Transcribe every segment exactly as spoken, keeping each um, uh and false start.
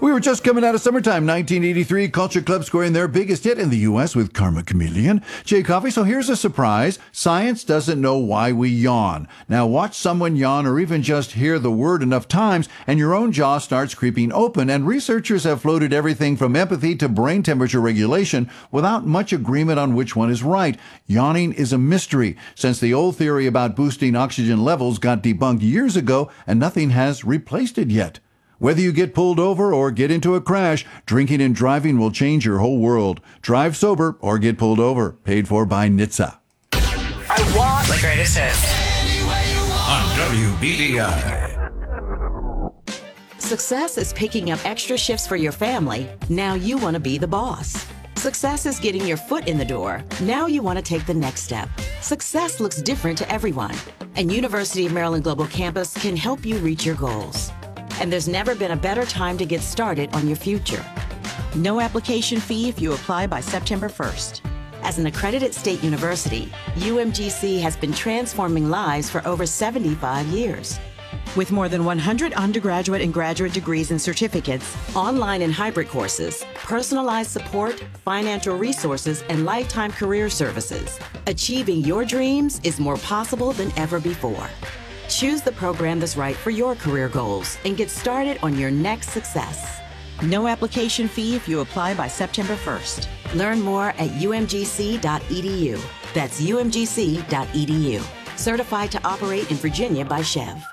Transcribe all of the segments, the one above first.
We were just coming out of summertime, nineteen eighty-three, Culture Club scoring their biggest hit in the U S with Karma Chameleon. Jay Coffey, so here's a surprise. Science doesn't know why we yawn. Now watch someone yawn or even just hear the word enough times and your own jaw starts creeping open, and researchers have floated everything from empathy to brain temperature regulation without much agreement on which one is right. Yawning is a mystery, since the old theory about boosting oxygen levels got debunked years ago and nothing has replaced it yet. Whether you get pulled over or get into a crash, drinking and driving will change your whole world. Drive sober or get pulled over. Paid for by N H T S A. I want the greatest hits. On W B D I. Success is picking up extra shifts for your family. Now you want to be the boss. Success is getting your foot in the door. Now you want to take the next step. Success looks different to everyone, and University of Maryland Global Campus can help you reach your goals. And there's never been a better time to get started on your future. No application fee if you apply by September first. As an accredited state university, U M G C has been transforming lives for over seventy-five years. With more than one hundred undergraduate and graduate degrees and certificates, online and hybrid courses, personalized support, financial resources, and lifetime career services, achieving your dreams is more possible than ever before. Choose the program that's right for your career goals and get started on your next success. No application fee if you apply by September first. Learn more at U M G C dot E D U. That's U M G C dot E D U. Certified to operate in Virginia by Chev.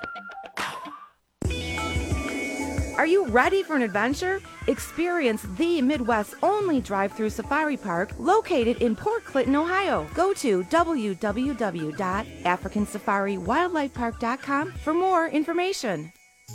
Are you ready for an adventure? Experience the Midwest's only drive-through safari park located in Port Clinton, Ohio. Go to w w w dot african safari wildlife park dot com for more information.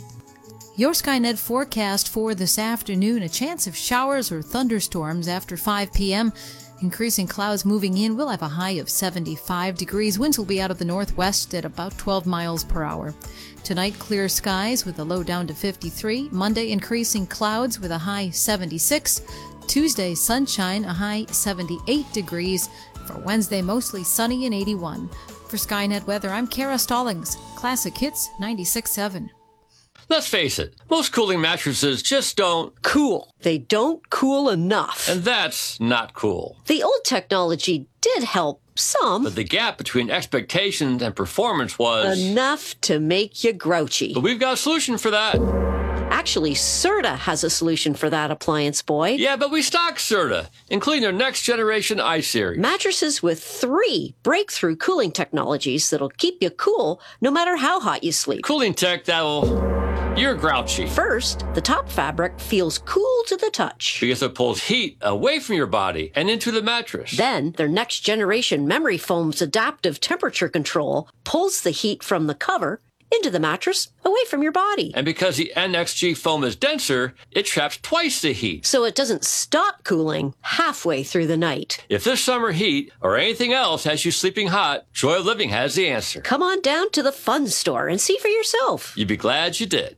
Your Skynet forecast for this afternoon: a chance of showers or thunderstorms after five p.m. Increasing clouds moving in. We'll have a high of seventy-five degrees. Winds will be out of the northwest at about twelve miles per hour. Tonight, clear skies with a low down to fifty-three. Monday, increasing clouds with a high seventy-six. Tuesday, sunshine, a high seventy-eight degrees. For Wednesday, mostly sunny and eighty-one. For Skynet Weather, I'm Kara Stallings. Classic Hits ninety-six point seven. Let's face it, most cooling mattresses just don't cool. They don't cool enough. And that's not cool. The old technology did help some. But the gap between expectations and performance was enough to make you grouchy. But we've got a solution for that. Actually, Serta has a solution for that, appliance boy. Yeah, but we stock Serta, including their next generation I-Series. Mattresses with three breakthrough cooling technologies that'll keep you cool no matter how hot you sleep. Cooling tech that'll... You're grouchy. First, the top fabric feels cool to the touch. Because it pulls heat away from your body and into the mattress. Then, their next generation memory foam's adaptive temperature control pulls the heat from the cover into the mattress, away from your body. And because the N X G foam is denser, it traps twice the heat. So it doesn't stop cooling halfway through the night. If this summer heat or anything else has you sleeping hot, Joy of Living has the answer. Come on down to the Fun Store and see for yourself. You'd be glad you did.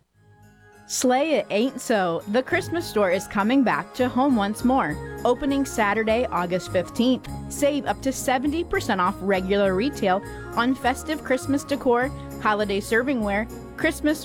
Slay It Ain't So, the Christmas store is coming back to home once more. Opening Saturday, August fifteenth. Save up to seventy percent off regular retail on festive Christmas decor, holiday servingware, Christmas